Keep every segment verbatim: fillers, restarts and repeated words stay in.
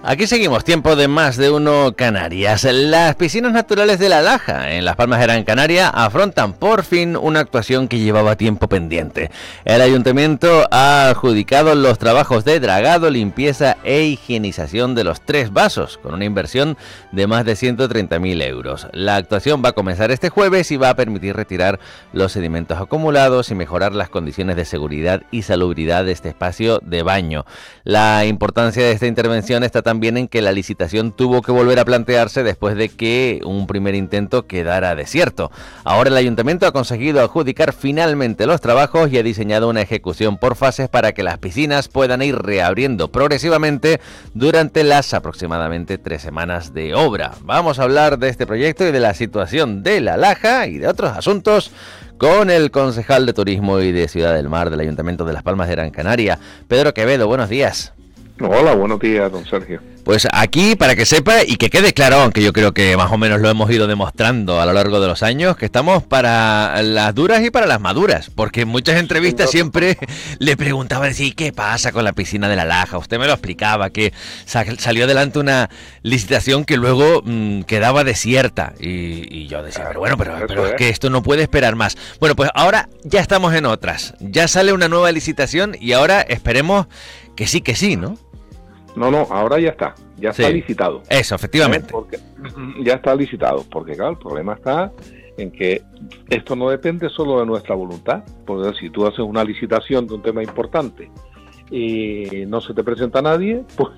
Aquí seguimos, tiempo de más de uno Canarias. Las piscinas naturales de La Laja, en Las Palmas de Gran Canaria, afrontan por fin una actuación que llevaba tiempo pendiente. El ayuntamiento ha adjudicado los trabajos de dragado, limpieza e higienización de los tres vasos, con una inversión de más de ciento treinta mil euros. La actuación va a comenzar este jueves y va a permitir retirar los sedimentos acumulados y mejorar las condiciones de seguridad y salubridad de este espacio de baño. La importancia de esta intervención está también en que la licitación tuvo que volver a plantearse después de que un primer intento quedara desierto. Ahora el ayuntamiento ha conseguido adjudicar finalmente los trabajos y ha diseñado una ejecución por fases para que las piscinas puedan ir reabriendo progresivamente durante las aproximadamente tres semanas de obra. Vamos a hablar de este proyecto y de la situación de La Laja y de otros asuntos con el concejal de Turismo y de Ciudad del Mar del Ayuntamiento de Las Palmas de Gran Canaria, Pedro Quevedo. Buenos días. Hola, buenos días, don Sergio. Pues aquí, para que sepa y que quede claro, aunque yo creo que más o menos lo hemos ido demostrando a lo largo de los años, que estamos para las duras y para las maduras, porque en muchas entrevistas siempre le preguntaban, sí, ¿qué pasa con la piscina de La Laja? Usted me lo explicaba, que salió adelante una licitación que luego mmm, quedaba desierta, y, y yo decía, pero bueno, pero, pero es que esto no puede esperar más. Bueno, pues ahora ya estamos en otras, ya sale una nueva licitación y ahora esperemos que sí, que sí, ¿no? No, no, ahora ya está, ya está sí. licitado. Eso, efectivamente. Porque ya está licitado, porque claro, el problema está en que esto no depende solo de nuestra voluntad, porque si tú haces una licitación de un tema importante y no se te presenta nadie, pues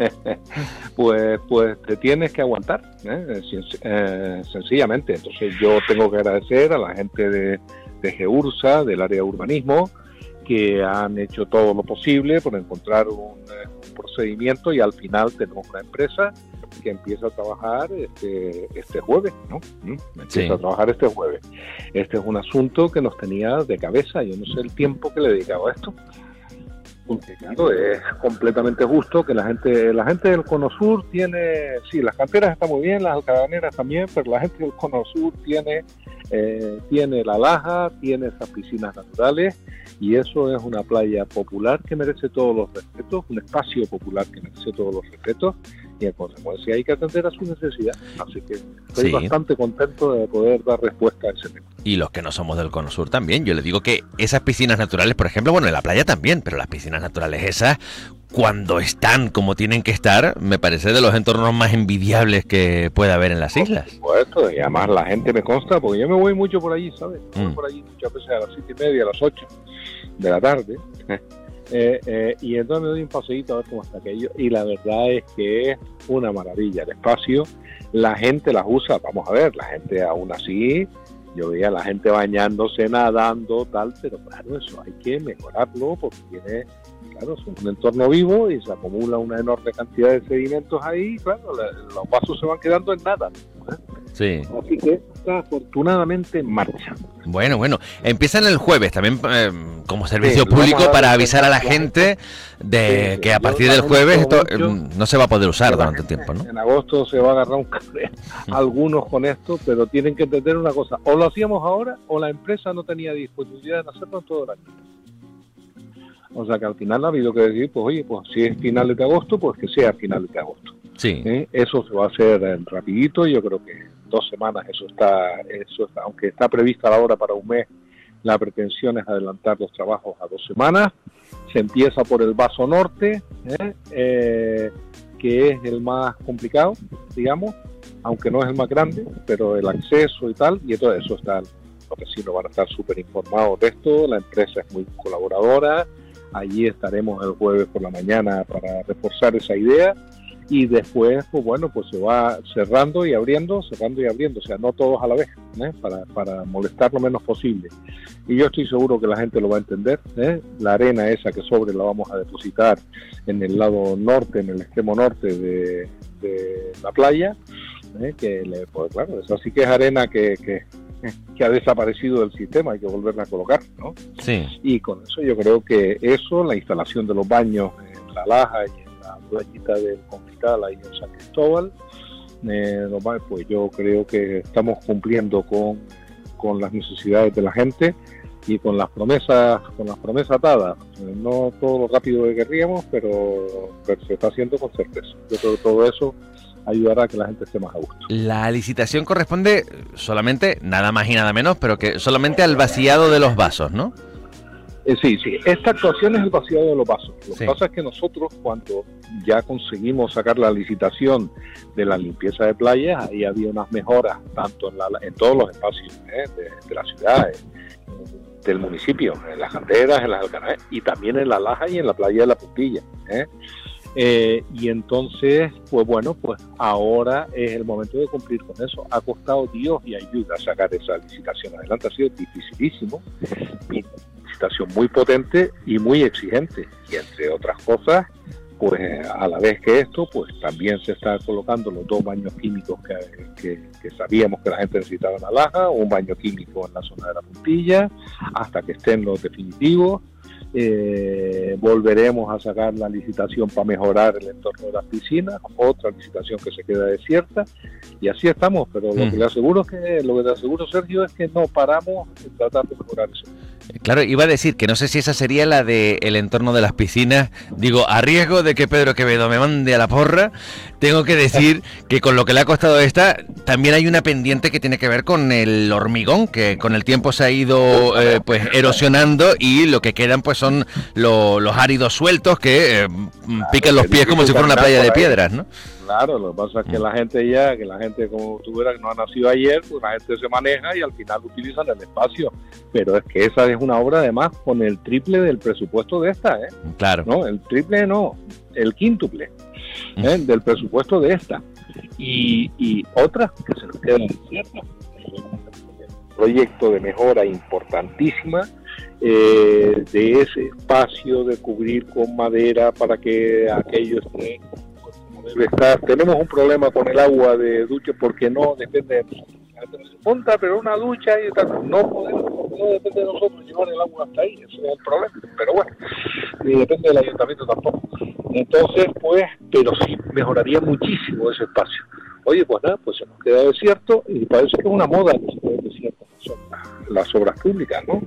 pues, pues te tienes que aguantar, ¿eh? Eh, sencillamente. Entonces yo tengo que agradecer a la gente de, de GEURSA, del área de urbanismo, que han hecho todo lo posible por encontrar un, un procedimiento y al final tenemos una empresa que empieza a trabajar este, este jueves, ¿no? Empieza sí. a trabajar este jueves. Este es un asunto que nos tenía de cabeza, yo no sé el tiempo que le he dedicado a esto, porque claro, es completamente justo que la gente la gente del Cono Sur tiene, sí, las canteras están muy bien, las alcaraneras también, pero la gente del Cono Sur tiene, eh, tiene La Laja, tiene esas piscinas naturales, y eso es una playa popular que merece todos los respetos, un espacio popular que merece todos los respetos, y en consecuencia hay que atender a su necesidad. Así que estoy sí. bastante contento de poder dar respuesta a ese tema. Y los que no somos del Cono Sur también. Yo le digo que esas piscinas naturales, por ejemplo, bueno, en la playa también, pero las piscinas naturales esas, cuando están como tienen que estar, me parece de los entornos más envidiables que puede haber en las islas. Por supuesto, y además la gente me consta, porque yo me voy mucho por allí, ¿sabes? Me voy mm. por allí muchas veces a las siete y media, a las ocho de la tarde, eh, eh, y entonces me doy un paseíto a ver cómo está aquello, y la verdad es que es una maravilla el espacio, la gente las usa, vamos a ver, la gente aún así, yo veía a la gente bañándose, nadando, tal, pero claro, eso hay que mejorarlo porque tiene, claro, es un entorno vivo y se acumula una enorme cantidad de sedimentos ahí, claro, la, los vasos se van quedando en nada, ¿eh? Sí. Así que está afortunadamente en marcha. Bueno, bueno, empiezan el jueves también eh, como servicio sí, público para avisar a la gente de sí, sí. que a partir del jueves esto mucho, no se va a poder usar durante un tiempo, ¿no? En agosto se va a agarrar un café algunos con esto, pero tienen que entender una cosa, o lo hacíamos ahora o la empresa no tenía disponibilidad de hacerlo en todo el año. O sea que al final ha habido que decir, pues oye, pues si es finales de agosto, pues que sea finales de agosto. Sí. ¿Eh? Eso se va a hacer eh, rapidito, yo creo que dos semanas, eso está, eso está, aunque está prevista la hora para un mes, la pretensión es adelantar los trabajos a dos semanas. Se empieza por el vaso norte, ¿eh? Eh, que es el más complicado, digamos, aunque no es el más grande, pero el acceso y tal, y todo eso está, los vecinos van a estar súper informados de esto, la empresa es muy colaboradora, allí estaremos el jueves por la mañana para reforzar esa idea, y después, pues bueno, pues se va cerrando y abriendo, cerrando y abriendo, o sea, no todos a la vez, ¿eh? para, para molestar lo menos posible. Y yo estoy seguro que la gente lo va a entender, ¿eh? La arena esa que sobre la vamos a depositar en el lado norte, en el extremo norte de, de la playa, ¿eh? que le, pues claro, eso sí que es arena que, que, que ha desaparecido del sistema, hay que volverla a colocar, ¿no? Sí. Y con eso yo creo que eso, la instalación de los baños en La Laja y la playita del Confital ahí en San Cristóbal, eh, pues yo creo que estamos cumpliendo con, con las necesidades de la gente. y con las promesas con las promesas atadas, no todo lo rápido que querríamos, pero, pero se está haciendo con certeza. Yo creo que todo eso ayudará a que la gente esté más a gusto. La licitación corresponde solamente, nada más y nada menos, pero que solamente al vaciado de los vasos, ¿no? Eh, sí, sí, esta actuación es el vaciado de los vasos. Lo Sí. que pasa es que nosotros, cuando ya conseguimos sacar la licitación de la limpieza de playas, ahí había unas mejoras, tanto en, la, en todos los espacios ¿eh? de, de la ciudad, eh, del municipio, en las canteras, en las alcanadas, y también en la Laja y en la playa de la Puntilla. ¿eh? Eh, y entonces, pues bueno, pues ahora es el momento de cumplir con eso. Ha costado Dios y ayuda a sacar esa licitación adelante, ha sido dificilísimo, y licitación muy potente y muy exigente, y entre otras cosas, pues a la vez que esto, pues también se está colocando los dos baños químicos que, que, que sabíamos que la gente necesitaba en la Laja, un baño químico en la zona de la Puntilla, hasta que estén los definitivos. Eh, volveremos a sacar la licitación para mejorar el entorno de las piscinas, otra licitación que se queda desierta, y así estamos, pero lo Mm. que le aseguro es que lo que le aseguro, Sergio, es que no paramos en tratar de mejorar eso. Claro, iba a decir que no sé si esa sería la de el entorno de las piscinas. Digo, a riesgo de que Pedro Quevedo me mande a la porra, tengo que decir que con lo que le ha costado esta, también hay una pendiente que tiene que ver con el hormigón, que con el tiempo se ha ido eh, pues erosionando, y lo que quedan pues son lo- los áridos sueltos que eh, pican los pies como si fuera una playa de piedras, ¿no? Claro, lo que pasa es que la gente ya, que la gente como tú verás, que no ha nacido ayer, pues la gente se maneja y al final utilizan el espacio. Pero es que esa es una obra además con el triple del presupuesto de esta, ¿eh? Claro. No, el triple no, el quíntuple ¿eh? del presupuesto de esta. Y, y otras que se nos quedan ciertas. Proyecto de mejora importantísima eh, de ese espacio de cubrir con madera para que aquello esté como debe estar. Tenemos un problema con el agua de ducha porque no depende de nosotros. La gente nos dice, "Ponta, pero una ducha y tal". No podemos, porque no depende de nosotros llevar el agua hasta ahí, ese es el problema. Pero bueno, ni depende del ayuntamiento tampoco. Entonces, pues, pero sí mejoraría muchísimo ese espacio. Oye, pues nada, pues se nos queda desierto y parece que es una moda que se quede desierto. Son las obras públicas, ¿no?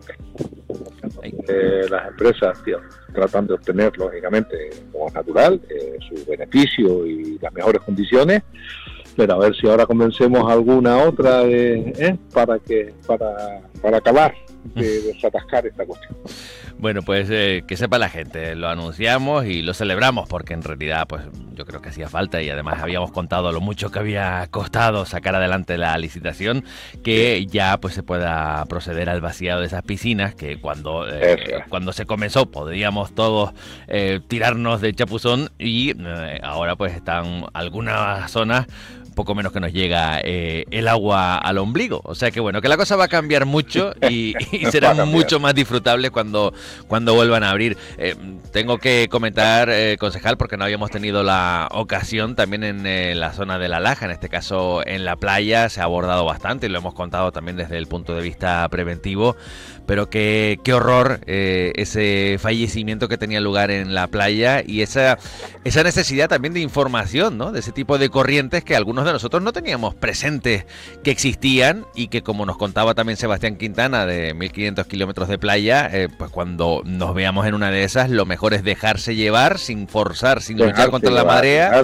Eh, las empresas, tío, tratan de obtener, lógicamente, como natural, eh, su beneficio y las mejores condiciones, pero a ver si ahora convencemos a alguna otra de, eh, para que para, para acabar de desatascar esta cuestión. Bueno, pues eh, que sepa la gente, lo anunciamos y lo celebramos porque en realidad pues yo creo que hacía falta, y además habíamos contado lo mucho que había costado sacar adelante la licitación, que ya pues se pueda proceder al vaciado de esas piscinas, que cuando eh, cuando se comenzó podríamos todos eh, tirarnos de chapuzón, y eh, ahora pues están algunas zonas poco menos que nos llega eh, el agua al ombligo. O sea que bueno, que la cosa va a cambiar mucho y, y será mucho más disfrutable cuando, cuando vuelvan a abrir. Eh, tengo que comentar, eh, concejal, porque no habíamos tenido la ocasión, también en eh, la zona de La Laja, en este caso en la playa, se ha abordado bastante y lo hemos contado también desde el punto de vista preventivo, pero que, qué horror eh, ese fallecimiento que tenía lugar en la playa, y esa, esa necesidad también de información, ¿no? De ese tipo de corrientes que algunos de nosotros no teníamos presentes que existían, y que, como nos contaba también Sebastián Quintana, de mil quinientos kilómetros de playa, eh, pues cuando nos veamos en una de esas, lo mejor es dejarse llevar, sin forzar, sin dejarse luchar contra llevar, la marea.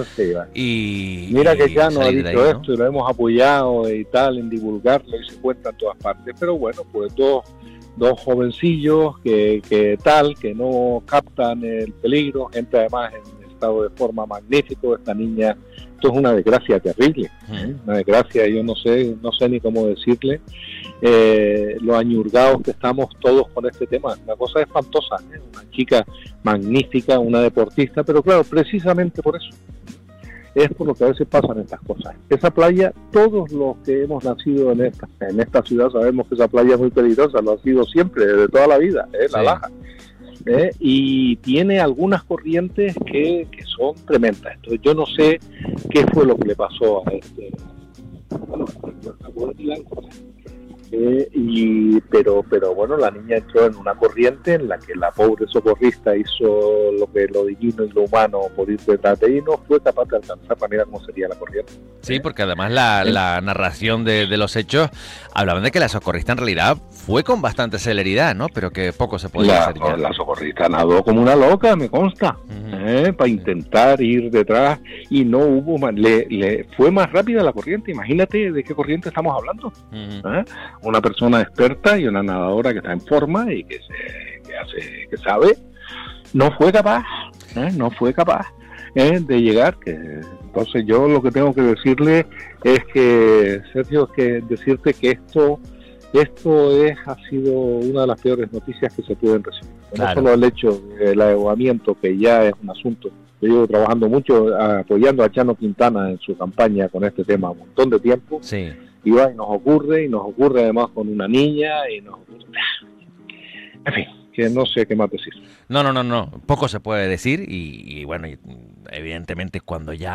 Y mira que ya y nos ha dicho ahí, esto, ¿no? Y lo hemos apoyado y tal, en divulgarlo, y se cuenta en todas partes. Pero bueno, pues dos, dos jovencillos que, que tal, que no captan el peligro, gente además en estado de forma magnífico. Esta niña, esto es una desgracia terrible, ¿eh? Una desgracia, yo no sé, no sé ni cómo decirle, eh, lo añurgados que estamos todos con este tema. Una cosa espantosa, ¿eh? Una chica magnífica, una deportista, pero claro, precisamente por eso es por lo que a veces pasan estas cosas. Esa playa, todos los que hemos nacido en esta, en esta ciudad sabemos que esa playa es muy peligrosa, lo ha sido siempre, desde toda la vida, ¿eh? La sí. Laja. ¿Eh? Y tiene algunas corrientes que, que son tremendas. Entonces yo no sé qué fue lo que le pasó a este, bueno, Eh, y pero pero bueno, la niña entró en una corriente en la que la pobre socorrista hizo lo que lo divino y lo humano por ir detrás de ella y no fue capaz de alcanzar manera cómo sería la corriente. Sí, porque además la, la narración de, de los hechos hablaban de que la socorrista en realidad fue con bastante celeridad, ¿no? Pero que poco se podía la, hacer ya. La socorrista nadó como una loca, me consta, uh-huh. eh, para intentar ir detrás y no hubo más, le, le fue más rápida la corriente. Imagínate de qué corriente estamos hablando. Uh-huh. ¿eh? Una persona experta y una nadadora que está en forma y que se que hace que sabe, no fue capaz, ¿eh? no fue capaz ¿eh? de llegar. Que entonces yo lo que tengo que decirle es que, Sergio, es que decirte que esto esto es ha sido una de las peores noticias que se pueden recibir. Claro. No solo el hecho del ahogamiento, que ya es un asunto. Yo llevo trabajando mucho apoyando a Chano Quintana en su campaña con este tema un montón de tiempo. Sí. Y va, y nos ocurre, y nos ocurre además con una niña, y nos ocurre. En fin, que no sé qué más decir. No, no, no, no. Poco se puede decir, y, y bueno, evidentemente cuando ya